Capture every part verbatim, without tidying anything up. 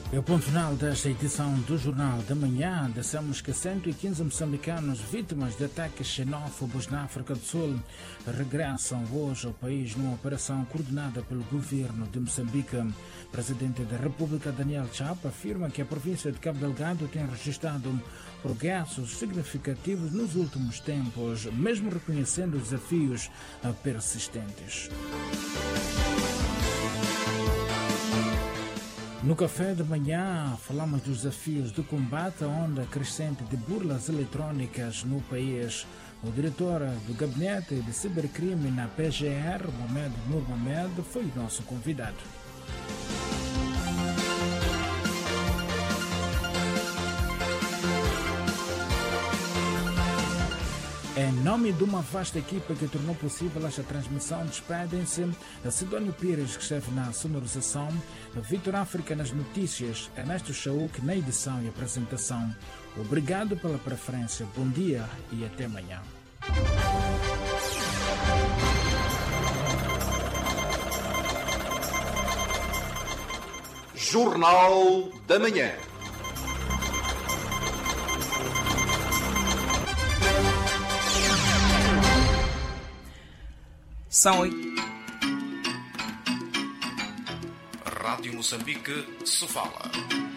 É o ponto final desta edição do Jornal da Manhã. Dissemos que cento e quinze moçambicanos vítimas de ataques xenófobos na África do Sul regressam hoje ao país numa operação coordenada pelo governo de Moçambique. O presidente da República, Daniel Chapo, afirma que a província de Cabo Delgado tem registrado progressos significativos nos últimos tempos, mesmo reconhecendo desafios persistentes. No café de manhã falamos dos desafios de combate à onda crescente de burlas eletrónicas no país. O diretor do Gabinete de Cibercrime na P G R, Mohamed Nur Mohamed, foi o nosso convidado. Em nome de uma vasta equipa que tornou possível esta transmissão, despedem-se Sidónio Pires, que esteve na sonorização, Vitor África nas notícias, Ernesto Chauk na edição e apresentação. Obrigado pela preferência, bom dia e até amanhã. Jornal da Manhã. São oito. Rádio Moçambique se fala.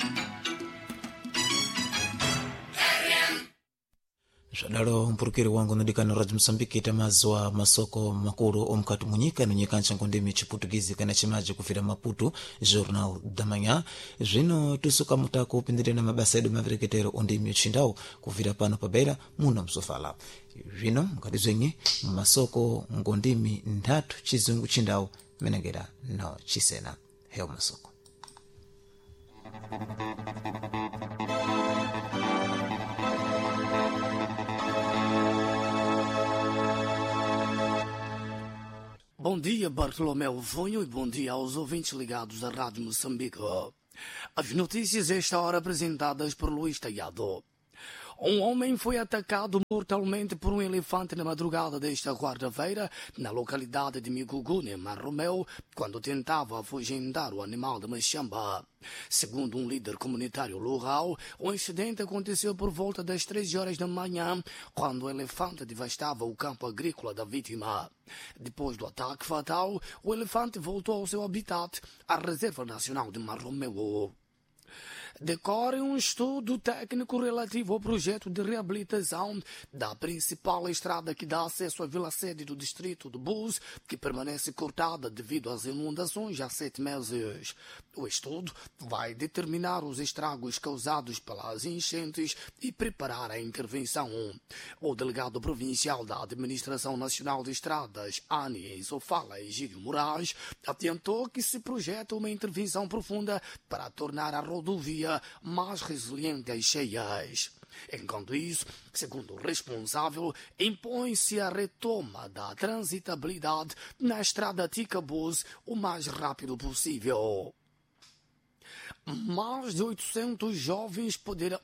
Jadalo mpurukiri wangu nadikana Radio Moçambique tamazwa masoko makuru omkatu munyika nunyika nchango ndimi chiputugizi kana chimaji kufira Maputo. Jornal da Manhã zvino tusuka mutako upindire na mabasa edu mavereketero ondimi uchindao kufira pano pabera muna msofala zvino mkati zwenye masoko ngondimi ndatu chizungu chindao menengera no chisena heo masoko. Bom dia, Bartolomeu Vonho, e bom dia aos ouvintes ligados à Rádio Moçambique. As notícias esta hora apresentadas por Luís Taiado. Um homem foi atacado mortalmente por um elefante na madrugada desta quarta-feira na localidade de Migugune, Marromeu, quando tentava afugentar o animal de Machamba. Segundo um líder comunitário local, o incidente aconteceu por volta das três horas da manhã, quando o elefante devastava o campo agrícola da vítima. Depois do ataque fatal, o elefante voltou ao seu habitat, a Reserva Nacional de Marromeu. Decorre um estudo técnico relativo ao projeto de reabilitação da principal estrada que dá acesso à vila-sede do distrito de Bus, que permanece cortada devido às inundações há sete meses. O estudo vai determinar os estragos causados pelas enchentes e preparar a intervenção. O delegado provincial da Administração Nacional de Estradas, ANI Sofala Egídio Moraes, adiantou que se projeta uma intervenção profunda para tornar a rodovia mais resiliente às cheias. Enquanto isso, segundo o responsável, impõe-se a retoma da transitabilidade na estrada Tica-Bus o mais rápido possível. Mais de oitocentos jovens poderão...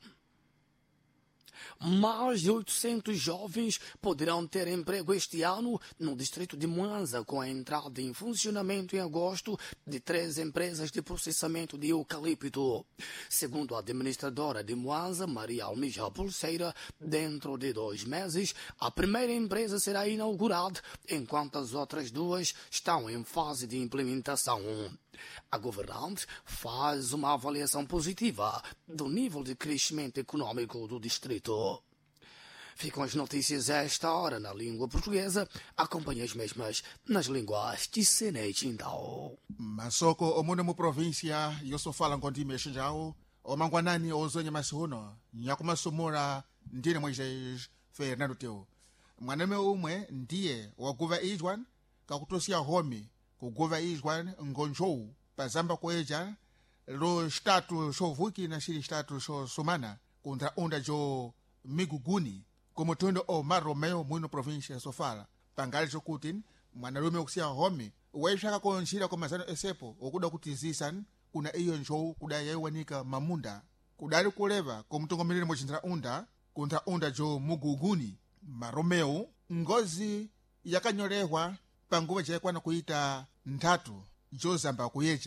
Mais de oitocentos jovens poderão ter emprego este ano no distrito de Mwanza, com a entrada em funcionamento em agosto de três empresas de processamento de eucalipto. Segundo a administradora de Mwanza, Maria Almija Pulseira, dentro de dois meses, a primeira empresa será inaugurada, enquanto as outras duas estão em fase de implementação. A governante faz uma avaliação positiva do nível de crescimento econômico do distrito. Ficam as notícias a esta hora na língua portuguesa. Acompanhe as mesmas nas línguas Ticena e Tindao. Masoko omuna mu província yo só fala ngondime xinjao o mangwanani ozonye masuno nyakumasumura ndine Moisés Fernando teu mwaname umwe ndiye waguva ijwan kakutosia homi kuguva ijwan ngonjou pazamba kueja lo statu shovuki na shiri statu sho sumana contra onda jo Miguguni como tondo o Marromeu muno província Sofala pangali jokutin mwanalume ukusia homi waishaka konshira kwa mazano esepo okuda kutizisan kuna iyo njou kuda yewanika mamunda kudali kuleva kumtongomelele mochintra unda contra onda jo Muguguni Marromeu ngozi yakanyolehwa panguva jaekwana kuita ntatu jozamba kuyeja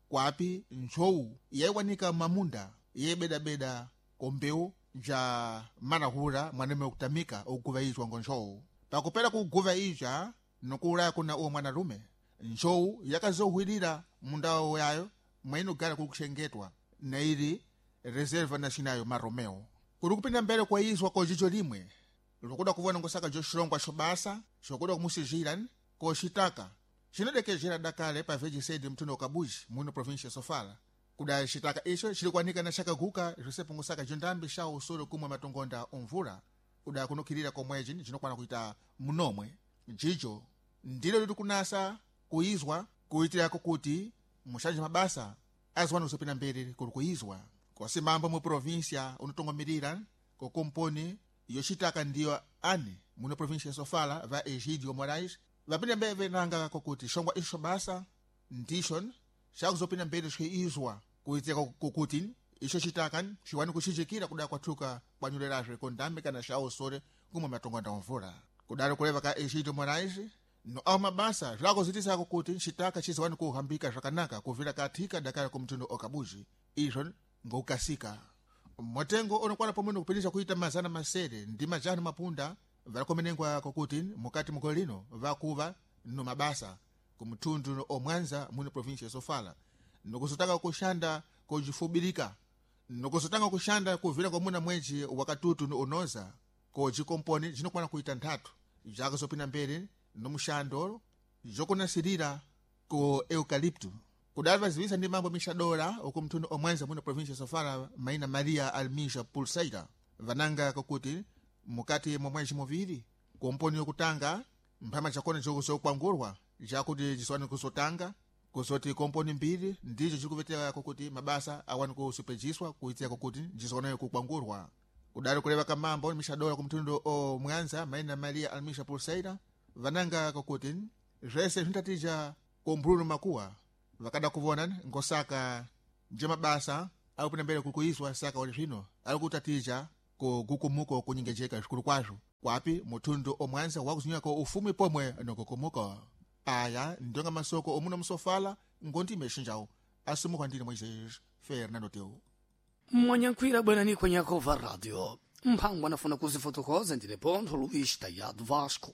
kwapi nchowu yaiwanika mamunda yebedabeda kombeu ja manahura mwaneme okutamika okuguva ija wango nchowu pakupera kuguva ija nokuulaya kuna uwo mwanalume nchowu yakazohwirira mundawo yayo mwaino gara kukuchengetwa na ili reserva nacional maromeo kuri kupinda mbele kwa izwa ko jijo limwe lokuda kuvona ngosaka jo shilongwa shobasa shokuda kumusijira ko shitaka chinodekejera dakale pa veji sede mtuno kabuji muno provincia Sofala kuda shitaka isho chilikwanika na shaka guka josepo ngosaka jondambi sha usoro kumwe matongonda omvura kuda kunokirira ko mweji chinokwana kuita munomwe jijo ndilo lili kunasa kuizwa kuitira kuti mushanje mabasa azwana usopina mbere kuri kuizwa kwasimamba mu provincia unotongomirira ko komponi yoshitaka ndiyo ani muno provincia Sofala va Egidio Moraes vapinda mbere nanga kokuti shongwa isho basa ndishon shakuzopina mbere shizwa kuitira kokuti isho shitaka shiwani kushijikira kuda kwatuka kwanyuleraje kondambe kana shawo sore kumwe matongonda omvura kudaro kuleva ka Egidio Moraes no au mabasa zlako zitisa kokuti shitaka chizwani kuhambika zvakanaka kuvira katika dakara kumtundo okabuji izon ngokasika motengo onokwana pomweno kupitisa kuita mazana masere ndi majani mapunda valakomenengwa kokuti mukati mukolino vakuva no mabasa kumtundu omwanza muno provincia Sofala nokuzotaka kushanda kojifubirika nokuzotaka kushanda kuvira kwa muna mweji wakatutu no onoza kojikomponi jinokwana kuita ntatu jakazopina mbere no mushando jokunasirira ko eucalipto kudalva zivisa ndi mambo mishadora okumtundu omwanza muno provincia Sofala maina Maria Almisha Pulsaida vananga kokuti mukati momweji moviri komponi yokutanga mphama chakona chokusokwangurwa jakuti jiswani kusotanga kusoti komponi mbiri ndicho chikuvetera kokuti mabasa awani kusupejiswa kuitia kokuti jiswanayo kukwangurwa kudali kuleva kamambo mishadora kumtundu omwanza maina Maria Almisha Pulsaida vananga kokuti zese zvintatija kombruno makuwa vakada kuvona ngosaka njemabasa alipina mbele kukuizwa saka wali zvino alikutatija ko gukumuko kunyingejeka zvikuru kwazvo kwapi mutundu omwanza wakuzinyako ufumi pomwe nokukumuka aya ndonga masoko omuno musofala ngondi meshinjawo asumuka ndine Moises Fernando Teu mwanyankwira bwanani kwa Nyakova Radio mpango anafuna kuzifotokoza ndine Ponto Luís Tayado Vasco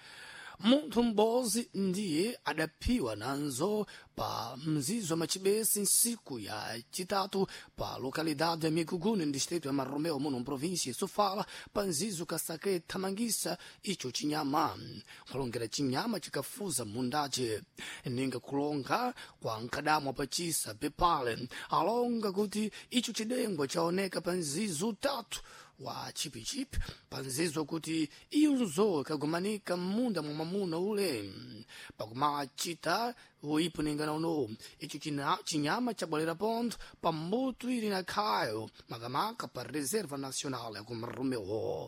munthu m'bozi ndiye adapiwa nanzo pa mzizo machibesi nsiku ya chitatu pa lokalidade ya Miguguni ndistrito ya Maromeo muno provinsia ya Sofala pa nzizo kasake thamangisa icho chinyama kulongera chinyama chikafuza mundache ninga kulonga kwa nkadamwa pachisa pepale alonga kuti icho chidengwa chaoneka pa nzizo tatu wa chipichipi panzizo kuti iunzo kagumanika munda mwamamuna ule pakumachita uipu ningana uno icho chinyama chabwalera Ponto pa mbutu ili na khayo makamaka pa reserva nacional ya kumarumeo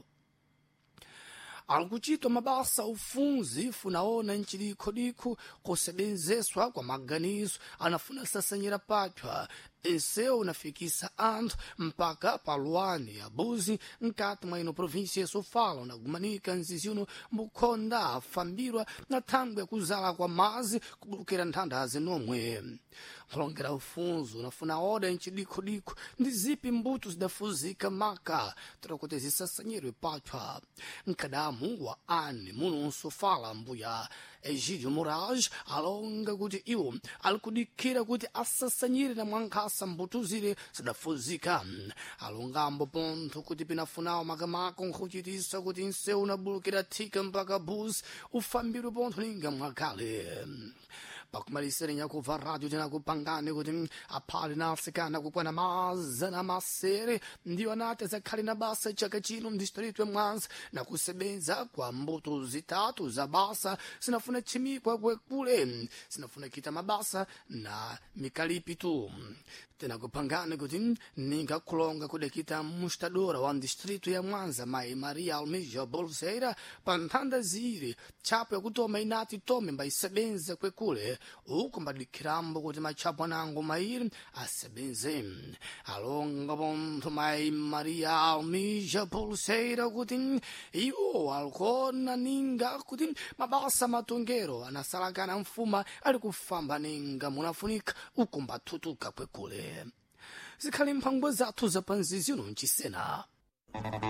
alikuchitwa mabasa ufunzi funaona nchiliko kusebenzeswa kwa maganizo anafuna sasanyira patwa enseu unafikisa anthu mpaka palwani ya buzi nkati mwa ino provinsia ya Sofala unagumanika nzizino mukonda afambirwa na thangwe ya kuzala kwa mazi kubulukira nthandazi nomwe kulongera ufunzo unafuna oda nchiliko ndi zipi mbuto zidafuzika maka tirakuti zisasanyirwe patwa nkadamu wa ani muno Sofala mbuya Egidio Moraes alonga kuti iwo alikudikira kuti asasanyire na mwankasa mbuto zile zidafuzika alongambo Ponto kuti pinafunawo makamako nkuchitisa kuti nseu unabulukira thika mpaka buzi ufambirwe Ponto ninga mwakale pakumalisira Nyakova Radio tinakupangani kuti aphali na asikana kukwana mazana masere ndiyo anati zakhali na basa chaka chino mdistrito ya Mwanza na kusebenza kwa mbuto zitatu za basa sinafuna chimikwa kwekule sinafuna kita mabasa na mikalipi tu tinakupangani kuti ninga kulonga kudekita mustadora wa distrito ya Mwanza mai Maria Almisha Pulsaida pa nthanda ziri chapo ya kutoma inati tome mbaisebenza kwekule kwekule uku mbadikhirambo kuti machapwanango mairi asebenze alonga pontho mayi Maria Almija Pulseira kuti iwo alukona ninga kuti mabasa matongero anasalakana mfuma ali kufamba ninga munafunika uku mbathutuka kwekule zikhali mphangwa zathu zapansi zino mchisena.